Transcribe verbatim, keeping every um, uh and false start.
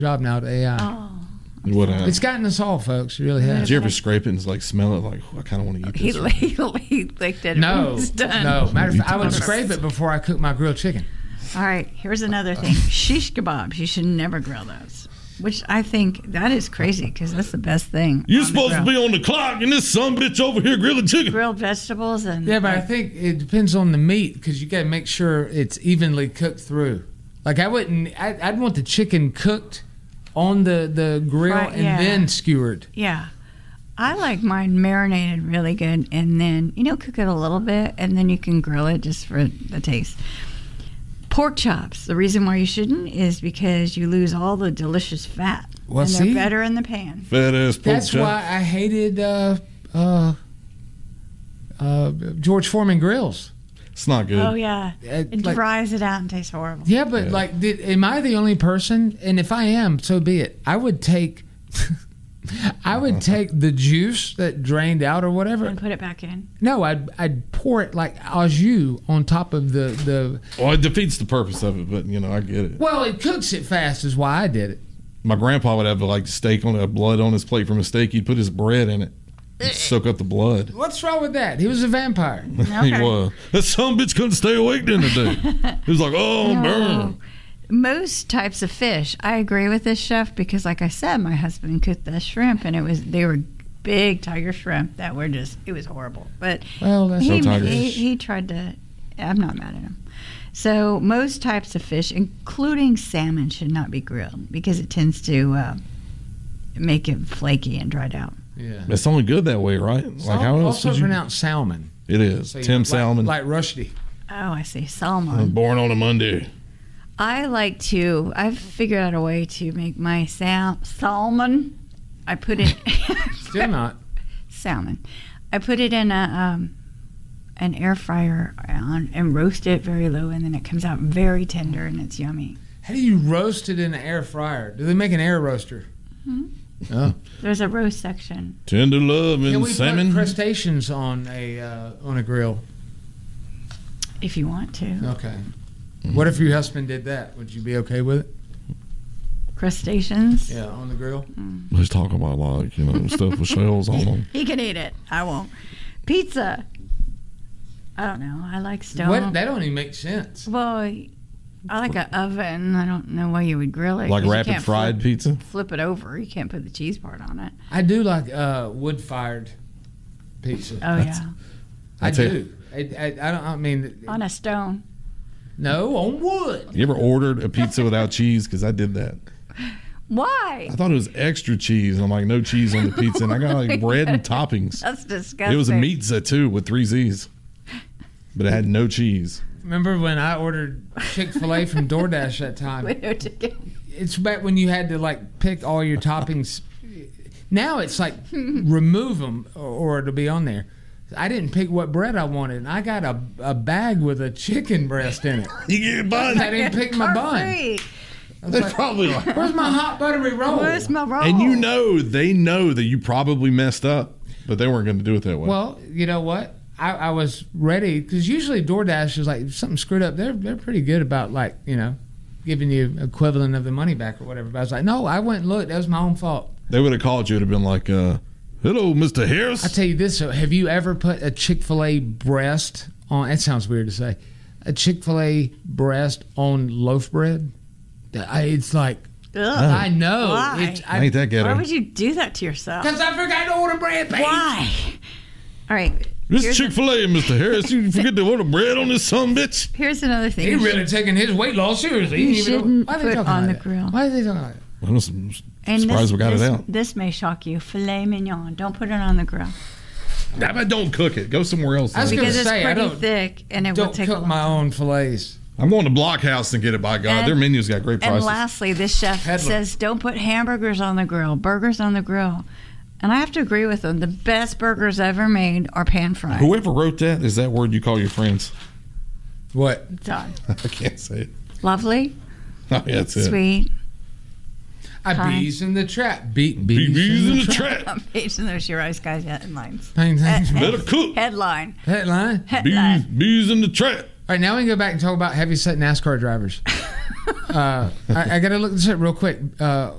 job now at A I. Oh. What, uh, It's gotten us all, folks. It really has. Did you ever scrape it and like smell it? Like, oh, I kind of want to eat He, this. he, he licked it. No, When it's done. no. Matter of fact, I would scrape it before I cook my grilled chicken. All right, here's another thing. Shish kebabs. You should never grill those. Which I think that is crazy because that's the best thing. You're supposed to be on the clock and this son bitch over here grilling chicken. Grilled vegetables and Yeah, but I think it depends on the meat because you got to make sure it's evenly cooked through. Like I wouldn't, I, I'd want the chicken cooked on the, the grill Right, and yeah. then skewered. Yeah. I like mine marinated really good and then, you know, cook it a little bit and then you can grill it just for the taste. Pork chops. The reason why you shouldn't is because you lose all the delicious fat. Well, and they're see? better in the pan. Fat ass pork That's chop. why I hated uh, uh, uh, George Foreman grills. It's not good. Oh, yeah. It, It like- dries it out and tastes horrible. Yeah, but Yeah. like, did, am I the only person? And if I am, so be it. I would take, I would take the juice that drained out or whatever. And put it back in. No, I'd I'd pour it like au jus on top of the the. Well, it defeats the purpose of it, but you know, I get it. Well, it cooks it fast, is why I did it. My grandpa would have like steak on it, blood on his plate from a steak. He'd put his bread in it, and soak up the blood. What's wrong with that? He was a vampire. He was. That son bitch couldn't stay awake during the day. He was like, oh, No. burn. Most types of fish, I agree with this chef because, like I said, my husband cooked the shrimp and it was they were big tiger shrimp that were just it was horrible. But Well, that's he, So tigers. he he tried to. I'm not mad at him. So most types of fish, including salmon, should not be grilled because it tends to uh, make it flaky and dried out. Yeah. It's only good that way, right? Like how else also would you? pronounced salmon. It is. So, you Tim know, Salmon. like, like Rushdie. Oh, I see. I was Salmon. born on a Monday. I like to. I've figured out a way to make my sal- salmon. I put it. Still not. Salmon. I put it in a um, an air fryer on, and roast it very low, and then it comes out very tender and it's yummy. How do you roast it in an air fryer? Do they make an air roaster? Hmm? Oh. There's a roast section. Tender love and Can we salmon. put crustaceans on a uh, on a grill? If you want to. Okay. What if your husband did that? Would you be okay with it? Crustaceans. Yeah, on the grill. Let's talk about like you know stuff with shells on them. He can eat it. I won't. Pizza. I don't know. I like stone. What? That don't even make sense. Well, I like an oven. I don't know why you would grill it. Like 'cause you rapid can't fried flip, pizza. Flip it over. You can't put the cheese part on it. I do like uh, wood-fired pizza. Oh That's- yeah, I I'll tell you- do. I, I, I don't. I mean, on a stone. no, on wood. You ever ordered a pizza without cheese? Because I did that. Why? I thought it was extra cheese. And I'm like, no cheese on the pizza. And I got like bread and toppings. That's disgusting. It was a pizza too with three Z's. But it had no cheese. Remember when I ordered Chick-fil-A from DoorDash that time? With no chicken. It's back when you had to like pick all your toppings. Now it's like remove them or, or it'll be on there. I didn't pick what bread I wanted, and I got a, a bag with a chicken breast in it. You get a bun. I didn't pick my bun. Great. I was They like, probably like, where's my hot buttery roll? Where's my roll? and you know, they know that you probably messed up, but they weren't going to do it that way. Well, you know what? I, I was ready because usually DoorDash is like if something screwed up. They're they're pretty good about like you know giving you equivalent of the money back or whatever. But I was like, no, I went and looked. That was my own fault. they would have called you. It would have been like, uh, hello, Mister Harris. I tell you this: so have you ever put a Chick-fil-A breast on? That sounds weird to say. A Chick-fil-A breast on loaf bread. I, it's like Ugh. I know. Why? It's, I ain't that Why ghetto. would you do that to yourself? because I forgot to order bread. Babe. Why? All right. This here's is Chick-fil-A, Mister Harris. You forget to order bread on this son bitch. A, here's another thing. He You really taking his weight loss seriously. You He didn't even shouldn't know- why are they put talking on about the that? grill. Why are they talking about it? I'm just And surprised this, we got this, it out. This may shock you. Filet mignon. Don't put it on the grill. Nah, but don't cook it. Go somewhere else. I was gonna Because it's say, I pretty don't- thick and it will Don't take a cook long my time. own fillets. I'm going to Blockhouse and get it, by God. And- Their menu's got great And prices. lastly, this chef Headland. says don't put hamburgers on the grill, burgers on the grill. And I have to agree with him. The best burgers ever made are pan fried. Whoever wrote that, is that word you call your friends? What? Done. I can't say it. Lovely, Oh, yeah, that's it. sweet. I Hi. bees in the trap. Beat bees, Be- Bees in the trap. Amazing. There's your eyes, guys. Headlines. Bang, bang, bang. Better cook. Headline. Headline. Bees, Headline. bees in the trap. All right, now we can go back and talk about heavy set NASCAR drivers. uh, I, I got to look this up real quick. Uh,